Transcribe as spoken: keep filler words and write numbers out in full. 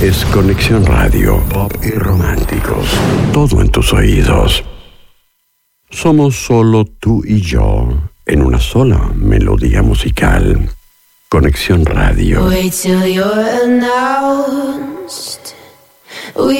es Conexión Radio, pop y románticos. Todo en tus oídos. Somos solo tú y yo en una sola melodía musical. Conexión Radio. Wait till you're announced. We